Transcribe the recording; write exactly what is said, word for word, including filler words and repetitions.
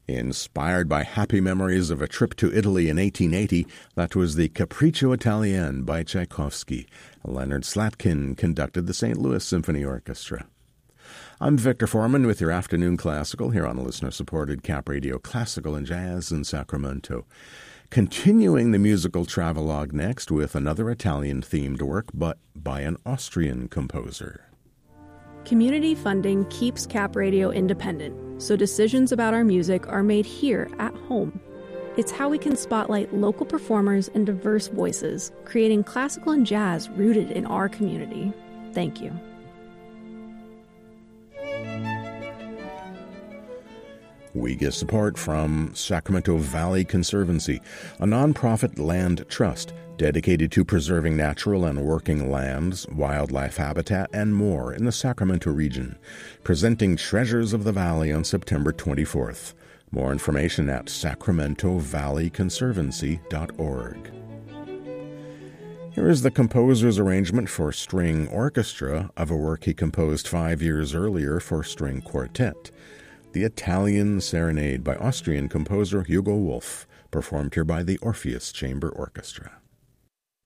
Inspired by happy memories of a trip to Italy in eighteen eighty, that was the Capriccio Italien by Tchaikovsky. Leonard Slatkin conducted the Saint Louis Symphony Orchestra. I'm Victor Foreman with your Afternoon Classical here on listener-supported Cap Radio Classical and Jazz in Sacramento. Continuing the musical travelogue next with another Italian-themed work, but by an Austrian composer. Community funding keeps Cap Radio independent, so decisions about our music are made here at home. It's how we can spotlight local performers and diverse voices, creating classical and jazz rooted in our community. Thank you. We get support from Sacramento Valley Conservancy, a nonprofit land trust dedicated to preserving natural and working lands, wildlife habitat, and more in the Sacramento region, presenting Treasures of the Valley on September twenty-fourth. More information at sacramento valley conservancy dot org. Here is the composer's arrangement for string orchestra of a work he composed five years earlier for string quartet. The Italian Serenade by Austrian composer Hugo Wolf, performed here by the Orpheus Chamber Orchestra.